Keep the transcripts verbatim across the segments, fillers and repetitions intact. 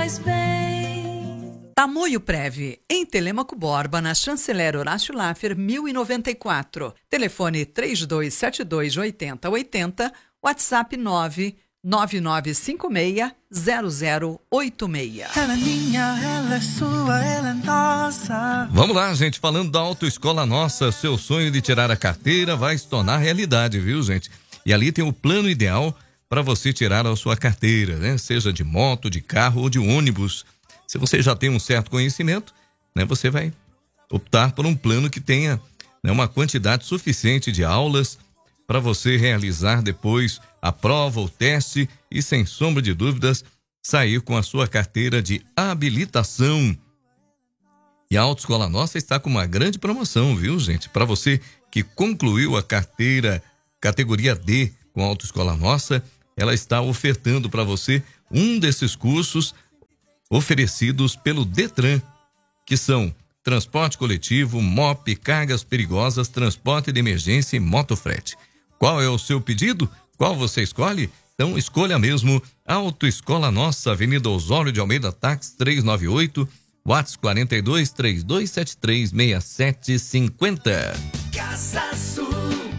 faz bem. Tamoio Prev, em Telêmaco Borba, na Chanceler Horácio Laffer, mil e noventa e quatro. Telefone três dois sete dois, oito zero oito zero, WhatsApp nove nove nove cinco seis zero zero oito seis. Ela é minha, ela é sua, ela é nossa. Vamos lá, gente, falando da Autoescola Nossa, seu sonho de tirar a carteira vai se tornar realidade, viu, gente? E ali tem o plano ideal para você tirar a sua carteira, né? Seja de moto, de carro ou de ônibus. Se você já tem um certo conhecimento, né, você vai optar por um plano que tenha, né, uma quantidade suficiente de aulas para você realizar depois a prova, o teste e, sem sombra de dúvidas, sair com a sua carteira de habilitação. E a Autoescola Nossa está com uma grande promoção, viu, gente? Para você que concluiu a carteira categoria D com a Autoescola Nossa, ela está ofertando para você um desses cursos oferecidos pelo Detran, que são transporte coletivo, M O P, cargas perigosas, transporte de emergência e motofrete. Qual é o seu pedido? Qual você escolhe? Então escolha mesmo a Autoescola Nossa, Avenida Osório de Almeida, táxi trezentos e noventa e oito, WhatsApp quarenta e dois, trinta e dois setenta e três, sessenta e sete cinquenta. Casa Sul.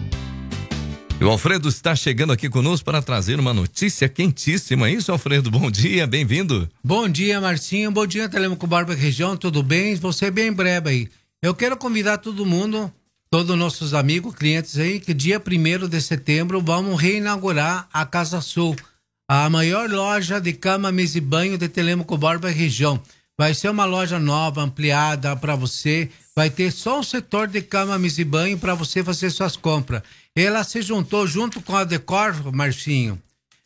E o Alfredo está chegando aqui conosco para trazer uma notícia quentíssima. É isso, Alfredo? Bom dia, bem-vindo. Bom dia, Marcinho. Bom dia, Telêmaco Borba região. Tudo bem? Você bem breve aí. Eu quero convidar todo mundo, todos os nossos amigos, clientes aí, que dia primeiro de setembro vamos reinaugurar a Casa Sul, a maior loja de cama, mesa e banho de Telêmaco Borba região. Vai ser uma loja nova, ampliada para você. Vai ter só um setor de cama, mesa e banho para você fazer suas compras. Ela se juntou junto com a Decor, Marcinho.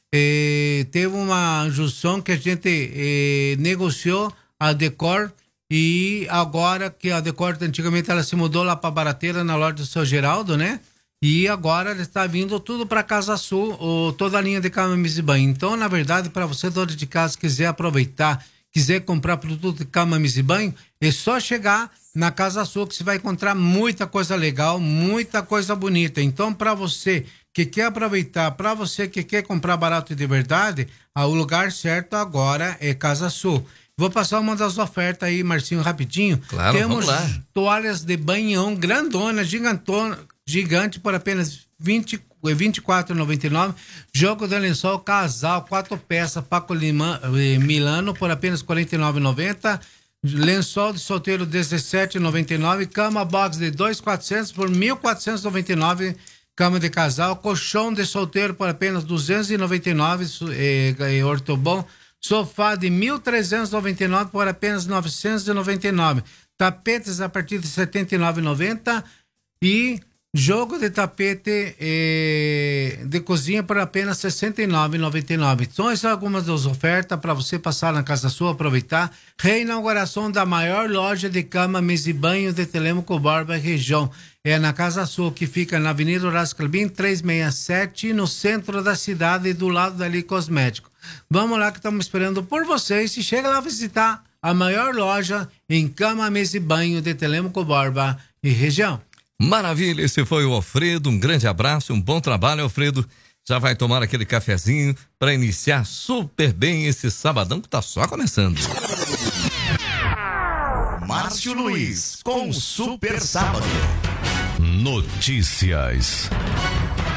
Eh, teve uma junção que a gente eh, negociou a Decor, e agora que a Decor, antigamente ela se mudou lá para Barateira, na loja do seu Geraldo, né? E agora ela está vindo tudo para Casa Sul, ou toda a linha de cama, mesa e banho. Então, na verdade, para você, dono de casa, quiser aproveitar, quiser comprar produto de cama, mesa e banho, é só chegar na Casa Sul que você vai encontrar muita coisa legal, muita coisa bonita. Então, para você que quer aproveitar, para você que quer comprar barato de verdade, o lugar certo agora é Casa Sul. Vou passar uma das ofertas aí, Marcinho, rapidinho. Claro, Temos vamos lá. toalhas de banhão grandona, gigantona, gigante por apenas vinte, vinte e quatro reais e noventa e nove centavos. Jogo de lençol casal, quatro peças, Paco Lima, eh, Milano por apenas quarenta e nove reais e noventa centavos. Lençol de solteiro dezessete reais e noventa e nove centavos. Cama box de dois mil e quatrocentos por mil quatrocentos e noventa e nove reais. Cama de casal. Colchão de solteiro por apenas duzentos e noventa e nove reais. Eh, eh, Ortobon. Sofá de mil trezentos e noventa e nove por apenas novecentos e noventa e nove. Tapetes a partir de setenta e nove reais e noventa centavos. E jogo de tapete eh, de cozinha por apenas sessenta e nove reais e noventa e nove. Então, essas são algumas das ofertas para você passar na Casa Sua, aproveitar. Reinauguração da maior loja de cama, mesa e banho de Telêmaco Borba região. É na Casa Sul, que fica na Avenida Horácio Calbim, trezentos e sessenta e sete, no centro da cidade, do lado da Ali Cosmético. Vamos lá que estamos esperando por vocês. E chega lá visitar a maior loja em cama, mesa e banho de Telêmaco Borba e região. Maravilha, esse foi o Alfredo, um grande abraço, um bom trabalho, Alfredo. Já vai tomar aquele cafezinho para iniciar super bem esse sabadão que tá só começando. Márcio Luiz com o Super Sábado. Notícias.